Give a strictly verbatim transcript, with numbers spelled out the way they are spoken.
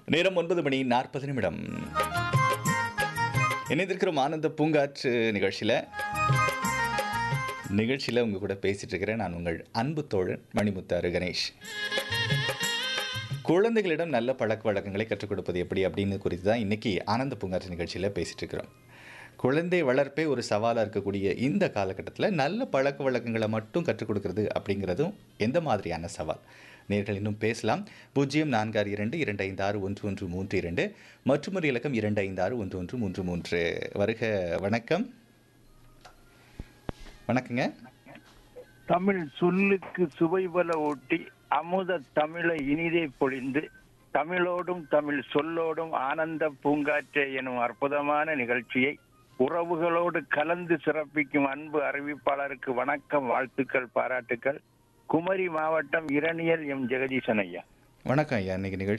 நேரம் ஒன்பது மணி நாற்பது நிமிடம். இணைந்திருக்கிறோம் ஆனந்த பூங்காற்று நிகழ்ச்சியில். நிகழ்ச்சியில் உங்கள் கூட பேசிகிட்டு இருக்கிறேன் நான் உங்கள் அன்பு தோழன் மணிமுத்தாறு கணேஷ். குழந்தைகளிடம் நல்ல பழக்க வழக்கங்களை கற்றுக் கொடுப்பது எப்படி அப்படின்னு குறித்து தான் இன்றைக்கி ஆனந்த பூங்காற்று நிகழ்ச்சியில் பேசிகிட்டு இருக்கிறோம். குழந்தை வளர்ப்பே ஒரு சவாலாக இருக்கக்கூடிய இந்த காலகட்டத்தில் நல்ல பழக்க வழக்கங்களை மட்டும் கற்றுக் கொடுக்கறது அப்படிங்கிறதும் எந்த மாதிரியான சவால்? நேர்கள் இன்னும் பேசலாம். பூஜ்ஜியம் நான்கு ஆறு இரண்டு இரண்டு ஐந்து ஆறு ஒன்று ஒன்று மூன்று இரண்டு மற்றும் ஒரு இலக்கம் இரண்டு ஐந்து ஆறு ஒன்று ஒன்று மூன்று மூன்று. வருக. வணக்கம். வணக்கங்க. தமிழ் சொல்லுக்கு சுவைபல ஊட்டி அமுத தமிழை இனிதே பொழிந்து தமிழோடும் தமிழ் சொல்லோடும் ஆனந்த பூங்காற்றே எனும் அற்புதமான நிகழ்ச்சியை உறவுகளோடு கலந்து சிறப்பிக்கும் அன்பு அறிவிப்பாளருக்கு வணக்கம், வாழ்த்துக்கள், பாராட்டுக்கள். குமரி மாவட்டம் இரணியல் எம் ஜெகதீசன் ஐயா. வணக்கம் ஐயா. இன்னைக்கு நிகழ்ச்சி